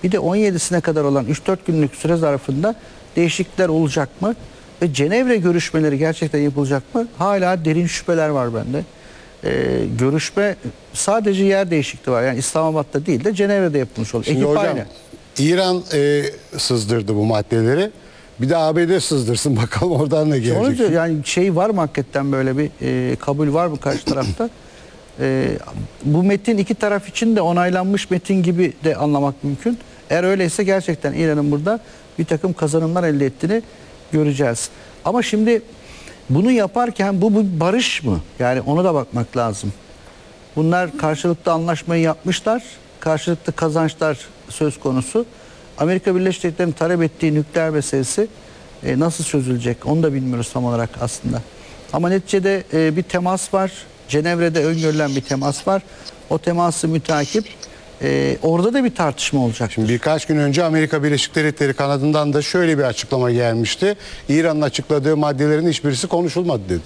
Bir de 17'sine kadar olan 3-4 günlük süre zarfında değişiklikler olacak mı? Ve Cenevre görüşmeleri gerçekten yapılacak mı? Hala derin şüpheler var bende. Görüşme sadece yer değişikliği var. Yani İslamabad'da değil de Cenevre'de yapılmış oluyor. Şimdi Ekip hocam, aynı. İran sızdırdı bu maddeleri. Bir de ABD sızdırsın bakalım oradan ne gelecek. Yani şey var mı hakikaten, böyle bir kabul var mı karşı tarafta? Bu metin iki taraf için de onaylanmış metin gibi de anlamak mümkün. Eğer öyleyse gerçekten İran'ın burada bir takım kazanımlar elde ettiğini göreceğiz. Ama şimdi bunu yaparken bu barış mı? Yani ona da bakmak lazım. Bunlar karşılıklı anlaşmayı yapmışlar. Karşılıklı kazançlar söz konusu. Amerika Birleşik Devletleri'nin talep ettiği nükleer meselesi nasıl çözülecek onu da bilmiyoruz tam olarak aslında. Ama neticede bir temas var. Cenevre'de öngörülen bir temas var. O teması mütakip. Orada da bir tartışma olacak. Şimdi birkaç gün önce Amerika Birleşik Devletleri kanadından da şöyle bir açıklama gelmişti. İran'ın açıkladığı maddelerin hiçbirisi konuşulmadı dedi.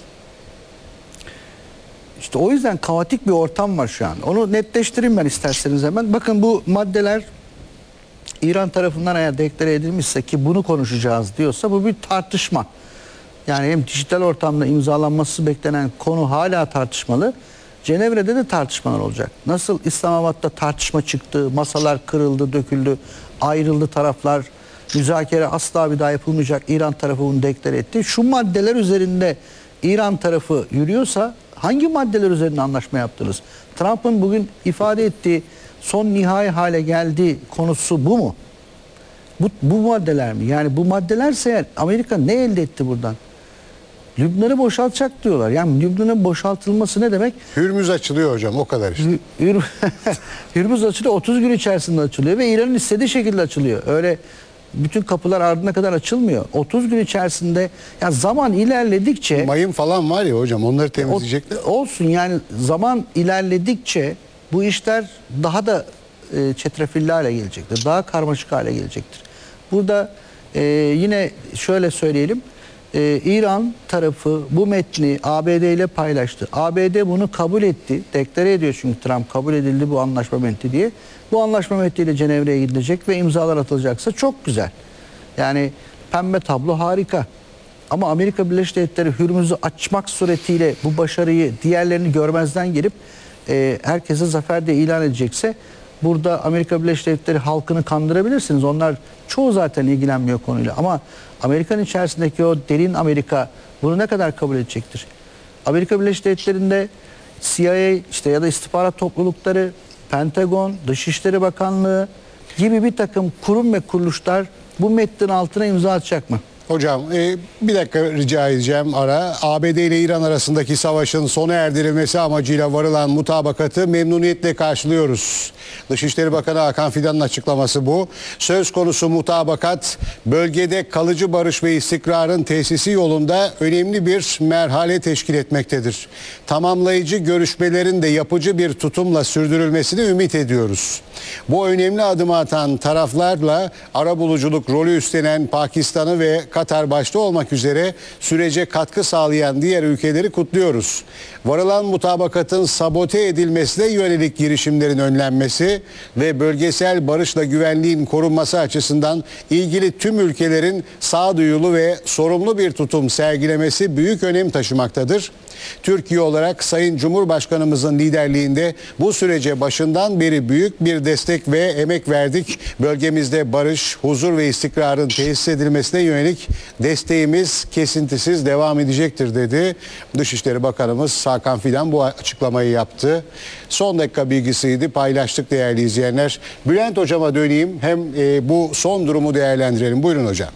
İşte o yüzden kaotik bir ortam var şu an. Onu netleştireyim ben isterseniz hemen. Bakın bu maddeler İran tarafından eğer deklare edilmişse, ki bunu konuşacağız diyorsa, bu bir tartışma. Yani hem dijital ortamda imzalanması beklenen konu hala tartışmalı. Cenevre'de de tartışmalar olacak. Nasıl İslamabad'da tartışma çıktı, masalar kırıldı, döküldü, ayrıldı taraflar, müzakere asla bir daha yapılmayacak, İran tarafı bunu deklare etti. Şu maddeler üzerinde İran tarafı yürüyorsa hangi maddeler üzerinde anlaşma yaptınız? Trump'ın bugün ifade ettiği son nihai hale geldiği konusu bu mu? Bu maddeler mi? Yani bu maddelerse eğer Amerika ne elde etti buradan? Lübnan'ı boşaltacak diyorlar. Yani Lübnan'ın boşaltılması ne demek? Hürmüz açılıyor hocam, o kadar işte. Hürmüz açılıyor, 30 gün içerisinde açılıyor ve İran'ın istediği şekilde açılıyor. Öyle bütün kapılar ardına kadar açılmıyor. 30 gün içerisinde, yani zaman ilerledikçe... Mayın falan var ya hocam, onları temizleyecekler. Olsun, yani zaman ilerledikçe bu işler daha da çetrefilli hale gelecektir. Daha karmaşık hale gelecektir. Burada yine şöyle söyleyelim. İran tarafı bu metni ABD ile paylaştı. ABD bunu kabul etti. Deklare ediyor çünkü Trump, kabul edildi bu anlaşma metni diye. Bu anlaşma metniyle Cenevre'ye gidilecek ve imzalar atılacaksa çok güzel. Yani pembe tablo harika. Ama Amerika Birleşik Devletleri Hürmüz'ü açmak suretiyle bu başarıyı, diğerlerini görmezden gelip herkese zafer de ilan edecekse, burada Amerika Birleşik Devletleri halkını kandırabilirsiniz. Onlar çoğu zaten ilgilenmiyor konuyla. Ama Amerika'nın içerisindeki o derin Amerika bunu ne kadar kabul edecektir? Amerika Birleşik Devletleri'nde CIA işte ya da istihbarat toplulukları, Pentagon, Dışişleri Bakanlığı gibi bir takım kurum ve kuruluşlar bu metnin altına imza atacak mı? Hocam bir dakika rica edeceğim ara. ABD ile İran arasındaki savaşın sona erdirilmesi amacıyla varılan mutabakatı memnuniyetle karşılıyoruz. Dışişleri Bakanı Hakan Fidan'ın açıklaması bu. Söz konusu mutabakat bölgede kalıcı barış ve istikrarın tesisi yolunda önemli bir merhale teşkil etmektedir. Tamamlayıcı görüşmelerin de yapıcı bir tutumla sürdürülmesini ümit ediyoruz. Bu önemli adımı atan taraflarla arabuluculuk rolü üstlenen Pakistan'ı ve Katar başta olmak üzere sürece katkı sağlayan diğer ülkeleri kutluyoruz. Varılan mutabakatın sabote edilmesine yönelik girişimlerin önlenmesi ve bölgesel barışla güvenliğin korunması açısından ilgili tüm ülkelerin sağduyulu ve sorumlu bir tutum sergilemesi büyük önem taşımaktadır. Türkiye olarak Sayın Cumhurbaşkanımızın liderliğinde bu sürece başından beri büyük bir destek ve emek verdik. Bölgemizde barış, huzur ve istikrarın tesis edilmesine yönelik desteğimiz kesintisiz devam edecektir dedi. Dışişleri Bakanımız Hakan Fidan bu açıklamayı yaptı. Son dakika bilgisiydi, paylaştık değerli izleyenler. Bülent Hocam'a döneyim, hem bu son durumu değerlendirelim. Buyurun hocam.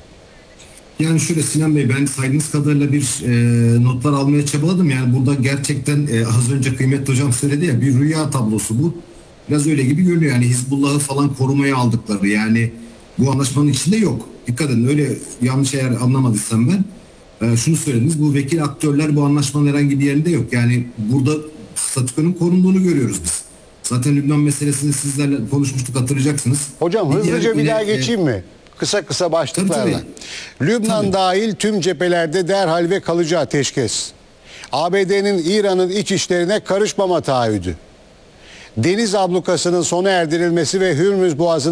Yani şöyle Sinan Bey, ben saydığınız kadarıyla bir notlar almaya çabaladım. Yani burada gerçekten az önce kıymetli hocam söyledi ya, bir rüya tablosu bu. Biraz öyle gibi görünüyor. Yani Hizbullah'ı falan korumaya aldıkları, yani bu anlaşmanın içinde yok. Dikkat edin, öyle yanlış eğer anlamadıysam ben. Şunu söylediniz, bu vekil aktörler bu anlaşmanın herhangi bir yerinde yok. Yani burada statükonun korunduğunu görüyoruz biz. Zaten Lübnan meselesini sizlerle konuşmuştuk, hatırlayacaksınız. Hocam hızlıca bir daha geçeyim mi? Kısa başlıklarla. Lübnan dahil tüm cephelerde derhal ve kalıcı ateşkes. ABD'nin İran'ın iç işlerine karışmama taahhüdü. Deniz ablukasının sona erdirilmesi ve Hürmüz Boğazı'nın